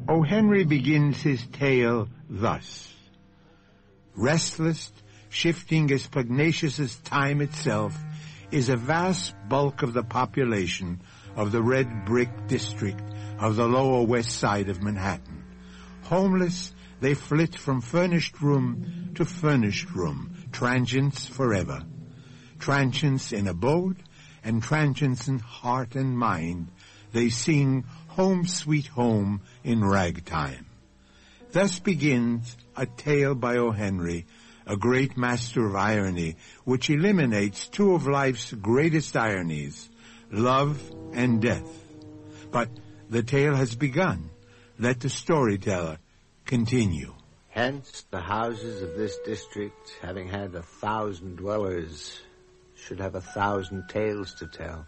O. Henry begins his tale thus. Restless, shifting as pugnacious as time itself, is a vast bulk of the population of the red brick district of the Lower West Side of Manhattan. Homeless, they flit from furnished room to furnished room, transients forever. Transients in abode and transients in heart and mind, they sing Home Sweet Home in ragtime. Thus begins a tale by O. Henry, a great master of irony, which eliminates two of life's greatest ironies, love and death. But the tale has begun. Let the storyteller continue. Hence, the houses of this district, having had 1,000 dwellers, should have 1,000 tales to tell.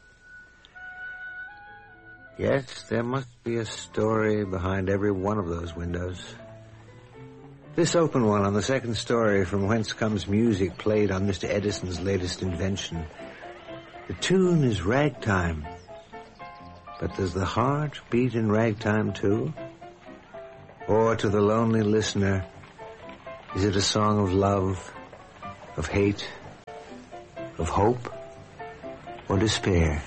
Yes, there must be a story behind every one of those windows. This open one on the second story, from whence comes music played on Mr. Edison's latest invention. The tune is ragtime. But does the heart beat in ragtime too? Or to the lonely listener, is it a song of love, of hate, of hope, or despair?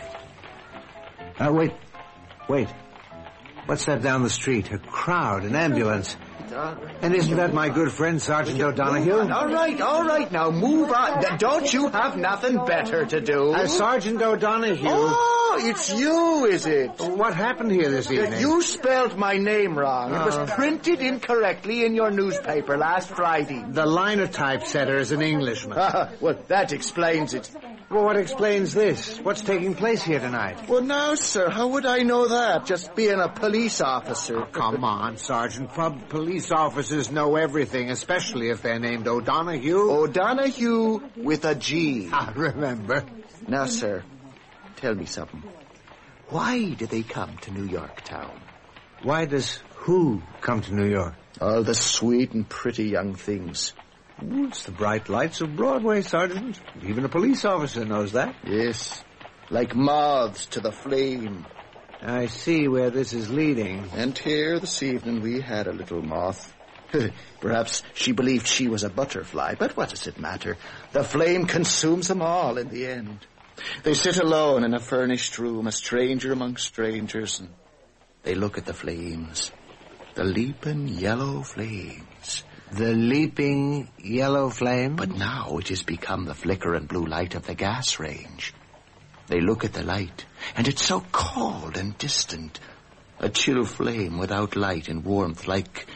Wait. What's that down the street? A crowd, an ambulance. And isn't that my good friend, Sergeant O'Donoghue? All right, now move on. Don't you have nothing better to do? Sergeant O'Donoghue. Oh, it's you, is it? What happened here this evening? You spelled my name wrong. It was printed incorrectly in your newspaper last Friday. The liner typesetter is an Englishman. Well, that explains it. Well, what explains this? What's taking place here tonight? Well, now, sir, how would I know that? Just being a police officer. Oh, come on, Sergeant. Police officers know everything, especially if they're named O'Donoghue. O'Donoghue with a G. I remember. Now, sir, tell me something. Why did they come to New York town? Why does who come to New York? All the sweet and pretty young things. It's the bright lights of Broadway, Sergeant. Even a police officer knows that. Yes, like moths to the flame. I see where this is leading. And here this evening we had a little moth. Perhaps she believed she was a butterfly, but what does it matter? The flame consumes them all in the end. They sit alone in a furnished room, a stranger among strangers, and they look at the flames. The leaping yellow flames. The leaping yellow flame? But now it has become the flickering blue light of the gas range. They look at the light, and it's so cold and distant. A chill flame without light and warmth, like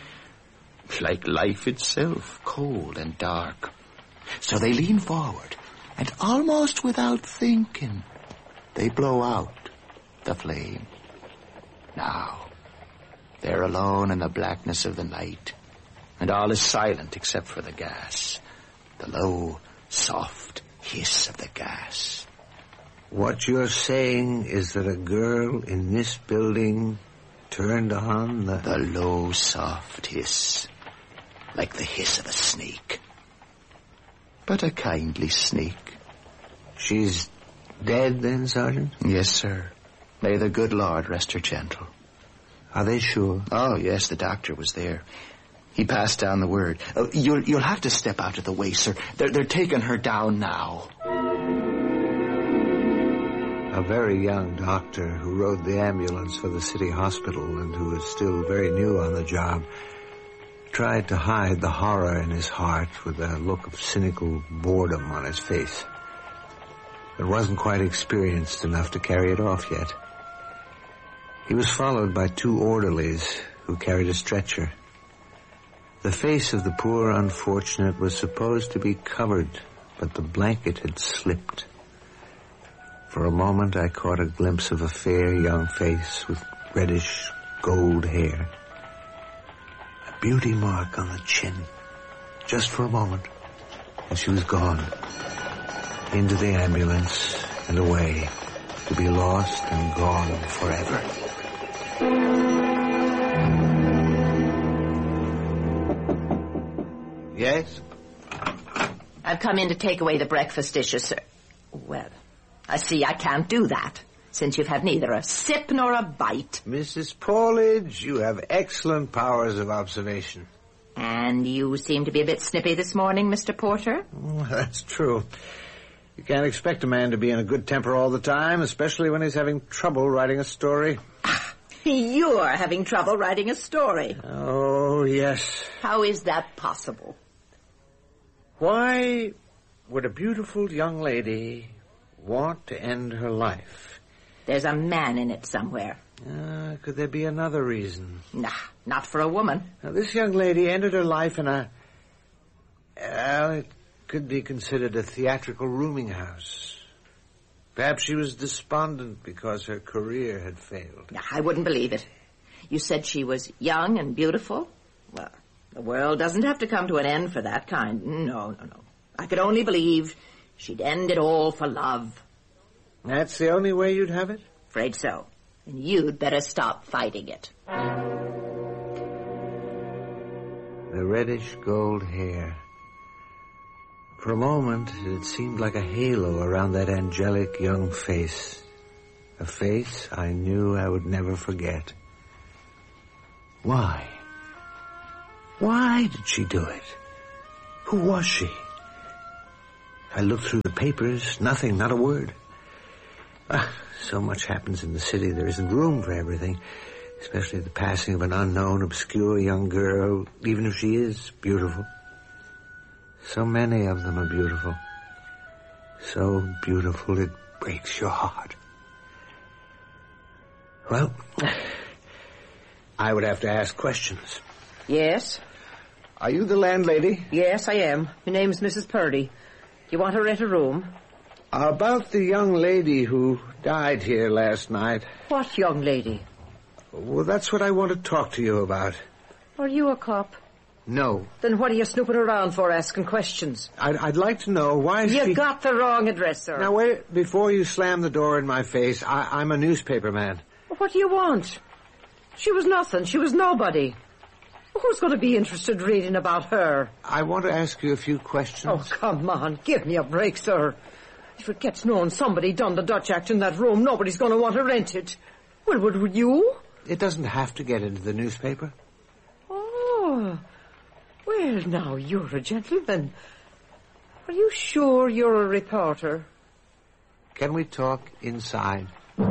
life itself, cold and dark. So they lean forward, and almost without thinking, they blow out the flame. Now, they're alone in the blackness of the night, and all is silent except for the gas, the low, soft hiss of the gas. What you're saying is that a girl in this building turned on the low, soft hiss, like the hiss of a snake. But a kindly snake. She's dead then, Sergeant? Yes, sir. May the good Lord rest her gentle. Are they sure? Oh, yes, the doctor was there. He passed down the word. You'll have to step out of the way, sir. They're taking her down now. A very young doctor who rode the ambulance for the city hospital and who was still very new on the job tried to hide the horror in his heart with a look of cynical boredom on his face, but wasn't quite experienced enough to carry it off yet. He was followed by two orderlies who carried a stretcher. The face of the poor unfortunate was supposed to be covered, but the blanket had slipped. For a moment I caught a glimpse of a fair young face with reddish gold hair. A beauty mark on the chin, just for a moment, and she was gone. Into the ambulance and away, to be lost and gone forever. Yes? I've come in to take away the breakfast dishes, sir. Well, I see I can't do that. since you've had neither a sip nor a bite. Mrs. Paulidge, you have excellent powers of observation. And you seem to be a bit snippy this morning, Mr. Porter. That's true. You can't expect a man to be in a good temper all the time, especially when he's having trouble writing a story. You're having trouble writing a story. Oh, yes. How is that possible? Why would a beautiful young lady want to end her life? There's a man in it somewhere. Could there be another reason? Nah, not for a woman. Now, this young lady ended her life in it could be considered a theatrical rooming house. Perhaps she was despondent because her career had failed. Nah, I wouldn't believe it. You said she was young and beautiful? Well, the world doesn't have to come to an end for that kind. No. I could only believe she'd end it all for love. That's the only way you'd have it? Afraid so. And you'd better stop fighting it. The reddish gold hair. For a moment, it seemed like a halo around that angelic young face. A face I knew I would never forget. Why? Why did she do it? Who was she? I looked through the papers. Nothing, not a word. So much happens in the city, there isn't room for everything. Especially the passing of an unknown, obscure young girl, even if she is beautiful. So many of them are beautiful. So beautiful it breaks your heart. Well, I would have to ask questions. Yes? Are you the landlady? Yes, I am. My name's Mrs. Purdy. You want to rent a room? About the young lady who died here last night. What young lady? Well, that's what I want to talk to you about. Are you a cop? No. Then what are you snooping around for, asking questions? I'd like to know why You got the wrong address, sir. Now, wait, before you slam the door in my face, I'm a newspaper man. What do you want? She was nothing. She was nobody. Who's going to be interested reading about her? I want to ask you a few questions. Oh, come on. Give me a break, sir. If it gets known somebody done the Dutch act in that room, nobody's going to want to rent it. Well, would you? It doesn't have to get into the newspaper. Oh. Well, now, you're a gentleman. Are you sure you're a reporter? Can we talk inside?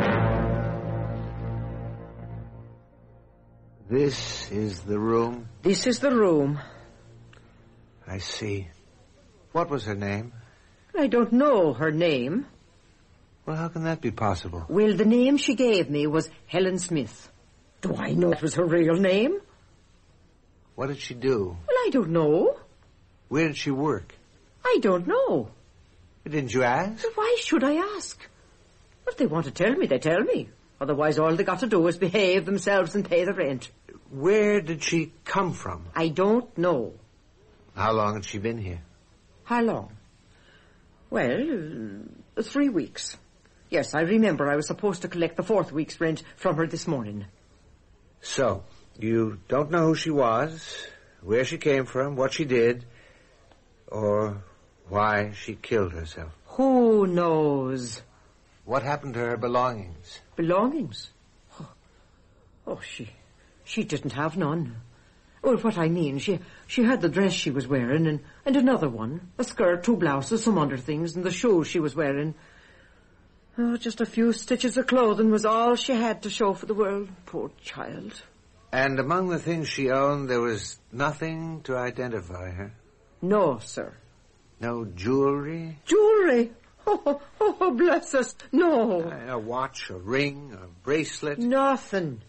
This is the room? This is the room. I see. What was her name? I don't know her name. Well, how can that be possible? Well, the name she gave me was Helen Smith. Do I know it was her real name? What did she do? Well, I don't know. Where did she work? I don't know. Didn't you ask? Well, why should I ask? If they want to tell me, they tell me. Otherwise, all they got to do is behave themselves and pay the rent. Where did she come from? I don't know. How long had she been here? How long? Well, 3 weeks. Yes, I remember I was supposed to collect the 4th week's rent from her this morning. So, you don't know who she was, where she came from, what she did, or why she killed herself? Who knows? What happened to her belongings? Belongings? Oh, she didn't have none. Well, what I mean, she had the dress she was wearing and another one, a skirt, 2 blouses, some underthings, and the shoes she was wearing. Oh, just a few stitches of clothing was all she had to show for the world. Poor child. And among the things she owned, there was nothing to identify her? No, sir. No jewelry? Jewelry? Oh, bless us. No. A watch, a ring, a bracelet? Nothing.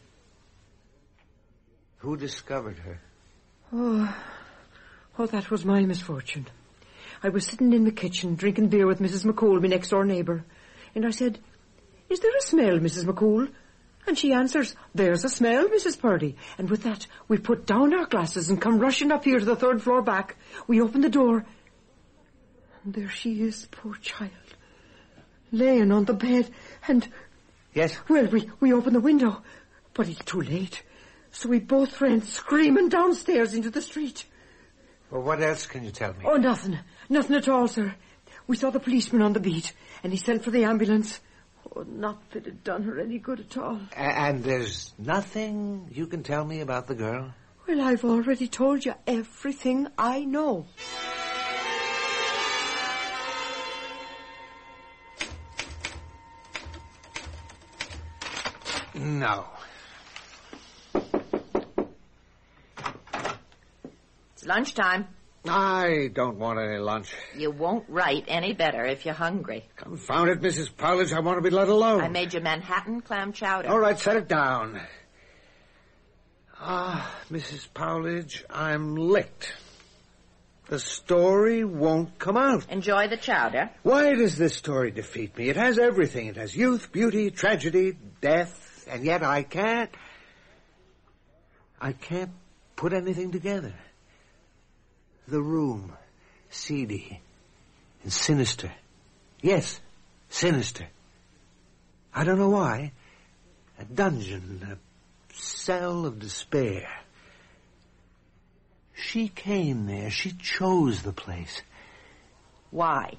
Who discovered her? Oh, that was my misfortune. I was sitting in the kitchen drinking beer with Mrs. McCool, my next-door neighbour. And I said, "Is there a smell, Mrs. McCool?" And she answers, "There's a smell, Mrs. Purdy." And with that, we put down our glasses and come rushing up here to the 3rd floor back. We open the door. And there she is, poor child, laying on the bed. And... Yes? Well, we open the window, but it's too late. So we both ran screaming downstairs into the street. Well, what else can you tell me? Oh, nothing. Nothing at all, sir. We saw the policeman on the beat, and he sent for the ambulance. would not that it done her any good at all. And there's nothing you can tell me about the girl? Well, I've already told you everything I know. No. It's lunchtime. I don't want any lunch. You won't write any better if you're hungry. Confound it, Mrs. Powledge, I want to be let alone. I made you Manhattan clam chowder. All right, set it down. Mrs. Powledge, I'm licked. The story won't come out. Enjoy the chowder. Why does this story defeat me? It has everything. It has youth, beauty, tragedy, death, and yet I can't put anything together. The room, seedy and sinister. Yes, sinister. I don't know why. A dungeon, a cell of despair. She came there. She chose the place. Why?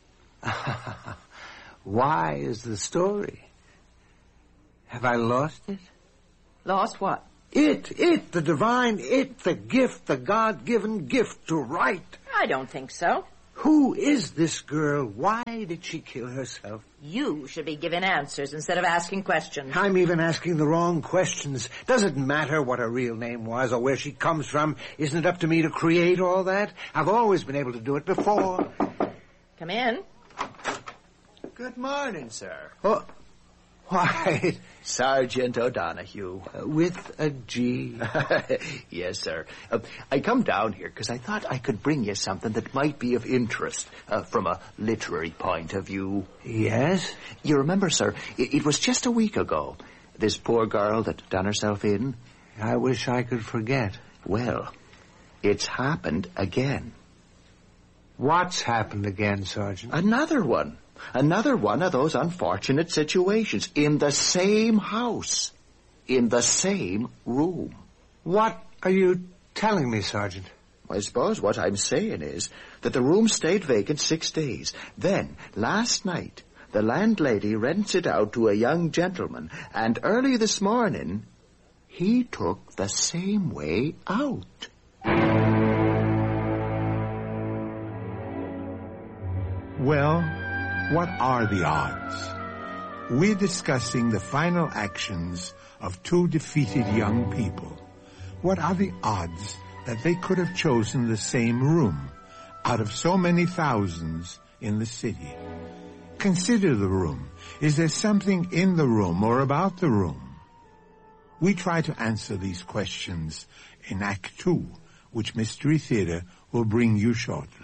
Why is the story? Have I lost it? Lost what? It, the divine it, the gift, the God-given gift to write. I don't think so. Who is this girl? Why did she kill herself? You should be giving answers instead of asking questions. I'm even asking the wrong questions. Does it matter what her real name was or where she comes from? Isn't it up to me to create all that? I've always been able to do it before. Come in. Good morning, sir. Oh, why, Sergeant O'Donoghue. with a G. Yes, sir. I come down here because I thought I could bring you something that might be of interest from a literary point of view. Yes? You remember, sir, it was just a week ago, this poor girl that done herself in. I wish I could forget. Well, it's happened again. What's happened again, Sergeant? Another one. Another one of those unfortunate situations in the same house, in the same room. What are you telling me, Sergeant? I suppose what I'm saying is that the room stayed vacant 6 days. Then, last night, the landlady rents it out to a young gentleman, and early this morning, he took the same way out. Well, what are the odds? We're discussing the final actions of two defeated young people. What are the odds that they could have chosen the same room out of so many thousands in the city? Consider the room. Is there something in the room or about the room? We try to answer these questions in Act 2, which Mystery Theatre will bring you shortly.